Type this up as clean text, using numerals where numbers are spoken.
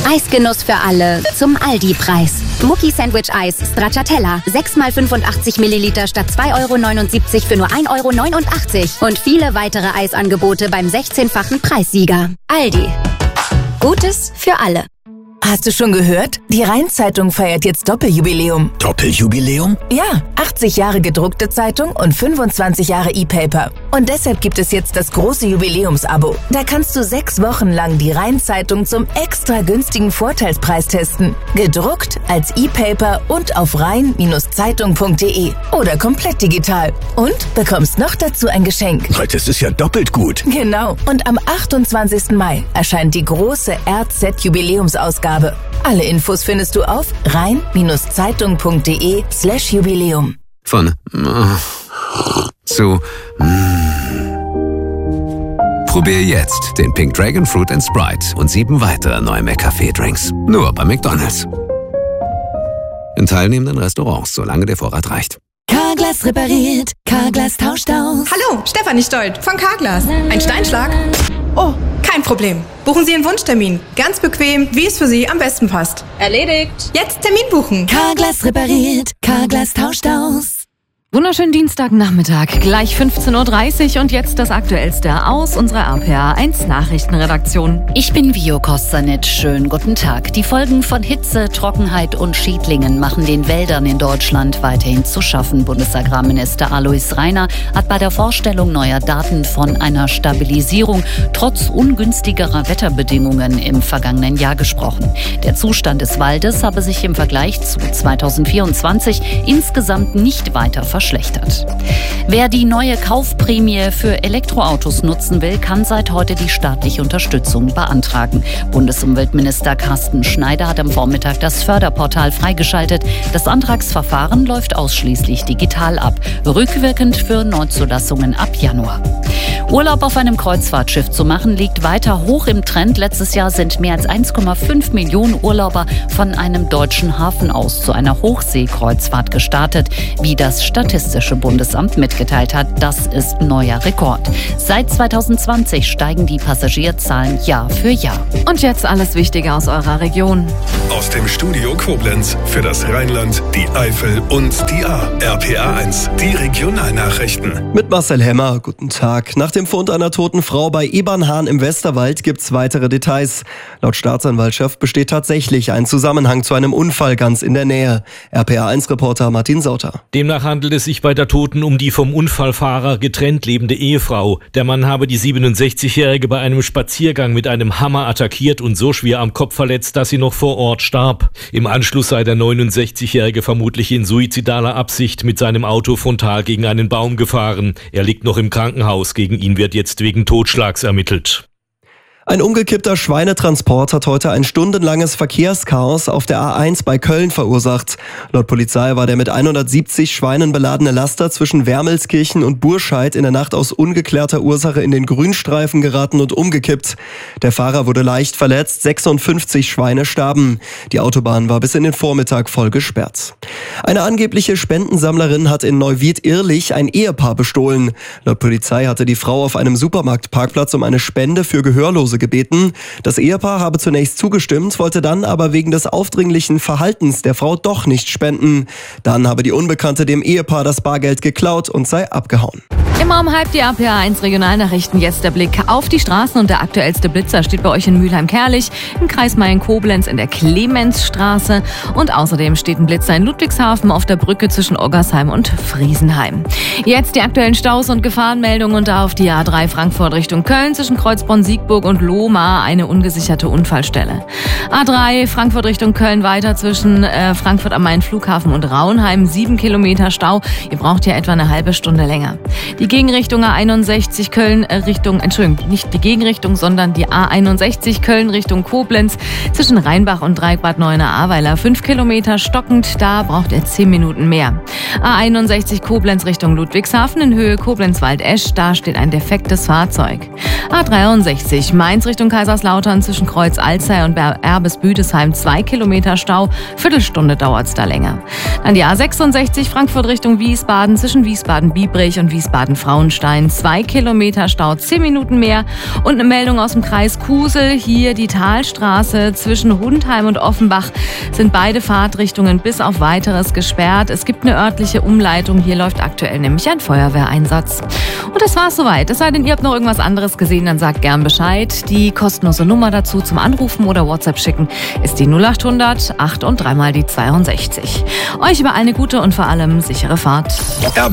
Preisgenuss für alle zum Aldi-Preis. Mucki Sandwich Eis Stracciatella. 6 x 85 Milliliter statt 2,79 € für nur 1,89 €. Und viele weitere Eisangebote beim 16-fachen Preissieger. Aldi. Gutes für alle. Hast du schon gehört? Die Rhein-Zeitung feiert jetzt Doppeljubiläum. Doppeljubiläum? Ja, 80 Jahre gedruckte Zeitung und 25 Jahre E-Paper. Und deshalb gibt es jetzt das große Jubiläumsabo. Da kannst du 6 Wochen lang die Rhein-Zeitung zum extra günstigen Vorteilspreis testen. Gedruckt, als E-Paper und auf rhein-zeitung.de oder komplett digital. Und bekommst noch dazu ein Geschenk. Das ist ja doppelt gut. Genau. Und am 28. Mai erscheint die große RZ-Jubiläumsausgabe. Alle Infos findest du auf rhein-zeitung.de/Jubiläum. Von zu Probier jetzt den Pink Dragon Fruit & Sprite und 7 weitere neue McCafé-Drinks. Nur bei McDonald's. In teilnehmenden Restaurants, solange der Vorrat reicht. Carglass repariert, Carglass tauscht aus. Hallo, Stefanie Stolt von Carglass. Ein Steinschlag? Oh, kein Problem. Buchen Sie einen Wunschtermin. Ganz bequem, wie es für Sie am besten passt. Erledigt. Jetzt Termin buchen. Carglass repariert, Carglass tauscht aus. Wunderschönen Dienstagnachmittag, gleich 15:30 Uhr und jetzt das Aktuellste aus unserer RPA1 Nachrichtenredaktion. Ich bin Vio Kostanitsch. Schönen guten Tag. Die Folgen von Hitze, Trockenheit und Schädlingen machen den Wäldern in Deutschland weiterhin zu schaffen. Bundesagrarminister Alois Rainer hat bei der Vorstellung neuer Daten von einer Stabilisierung trotz ungünstigerer Wetterbedingungen im vergangenen Jahr gesprochen. Der Zustand des Waldes habe sich im Vergleich zu 2024 insgesamt nicht weiter verschlechtert. Wer die neue Kaufprämie für Elektroautos nutzen will, kann seit heute die staatliche Unterstützung beantragen. Bundesumweltminister Carsten Schneider hat am Vormittag das Förderportal freigeschaltet. Das Antragsverfahren läuft ausschließlich digital ab, rückwirkend für Neuzulassungen ab Januar. Urlaub auf einem Kreuzfahrtschiff zu machen, liegt weiter hoch im Trend. Letztes Jahr sind mehr als 1,5 Millionen Urlauber von einem deutschen Hafen aus zu einer Hochseekreuzfahrt gestartet, wie das Statistische Bundesamt mitgeteilt hat. Das ist neuer Rekord. Seit 2020 steigen die Passagierzahlen Jahr für Jahr. Und jetzt alles Wichtige aus eurer Region. Aus dem Studio Koblenz für das Rheinland, die Eifel und die Ahr. RPA1, die Regionalnachrichten. Mit Marcel Hemmer, guten Tag. Nach dem Fund einer toten Frau bei Ebernhahn im Westerwald gibt's weitere Details. Laut Staatsanwaltschaft besteht tatsächlich ein Zusammenhang zu einem Unfall ganz in der Nähe. RPA1-Reporter Martin Sauter. Demnach handelt es sich bei der Toten um die vom Unfallfahrer getrennt lebende Ehefrau. Der Mann habe die 67-Jährige bei einem Spaziergang mit einem Hammer attackiert und so schwer am Kopf verletzt, dass sie noch vor Ort starb. Im Anschluss sei der 69-Jährige vermutlich in suizidaler Absicht mit seinem Auto frontal gegen einen Baum gefahren. Er liegt noch im Krankenhaus. Gegen ihn wird jetzt wegen Totschlags ermittelt. Ein umgekippter Schweinetransport hat heute ein stundenlanges Verkehrschaos auf der A1 bei Köln verursacht. Laut Polizei war der mit 170 Schweinen beladene Laster zwischen Wermelskirchen und Burscheid in der Nacht aus ungeklärter Ursache in den Grünstreifen geraten und umgekippt. Der Fahrer wurde leicht verletzt, 56 Schweine starben. Die Autobahn war bis in den Vormittag voll gesperrt. Eine angebliche Spendensammlerin hat in Neuwied-Irlich ein Ehepaar bestohlen. Laut Polizei hatte die Frau auf einem Supermarktparkplatz um eine Spende für Gehörlose gebeten. Das Ehepaar habe zunächst zugestimmt, wollte dann aber wegen des aufdringlichen Verhaltens der Frau doch nicht spenden. Dann habe die Unbekannte dem Ehepaar das Bargeld geklaut und sei abgehauen. Immer um halb die RPA1 Regionalnachrichten. Jetzt der Blick auf die Straßen und der aktuellste Blitzer steht bei euch in Mülheim-Kerlich, im Kreis Mayen-Koblenz in der Clemensstraße und außerdem steht ein Blitzer in Ludwigshafen auf der Brücke zwischen Oggersheim und Friesenheim. Jetzt die aktuellen Staus und Gefahrenmeldungen und da auf die A3 Frankfurt Richtung Köln zwischen Kreuzbronn-Siegburg und Lohmar eine ungesicherte Unfallstelle. A3 Frankfurt Richtung Köln weiter zwischen Frankfurt am Main Flughafen und Raunheim 7 Kilometer Stau. Ihr braucht ja etwa eine halbe Stunde länger. Die Gegenrichtung A61 Köln nicht die Gegenrichtung, sondern die A61 Köln Richtung Koblenz zwischen Rheinbach und Dreieckbad Neuenahr-Ahrweiler 5 Kilometer stockend, da braucht ihr 10 Minuten mehr. A61 Koblenz Richtung Ludwigshafen in Höhe Koblenz-Waldesch, da steht ein defektes Fahrzeug. A63 A1 Richtung Kaiserslautern zwischen Kreuz-Alzey und Erbes-Büdesheim 2 Kilometer Stau. Viertelstunde dauert es da länger. Dann die A66 Frankfurt Richtung Wiesbaden zwischen Wiesbaden-Biebrich und Wiesbaden-Frauenstein 2 Kilometer Stau, 10 Minuten mehr. Und eine Meldung aus dem Kreis Kusel. Hier die Talstraße zwischen Hundheim und Offenbach sind beide Fahrtrichtungen bis auf Weiteres gesperrt. Es gibt eine örtliche Umleitung. Hier läuft aktuell nämlich ein Feuerwehreinsatz. Und das war's soweit. Es sei denn, ihr habt noch irgendwas anderes gesehen, dann sagt gern Bescheid. Die kostenlose Nummer dazu zum Anrufen oder WhatsApp schicken ist die 0800 8 und 3 mal die 62. Euch über eine gute und vor allem sichere Fahrt.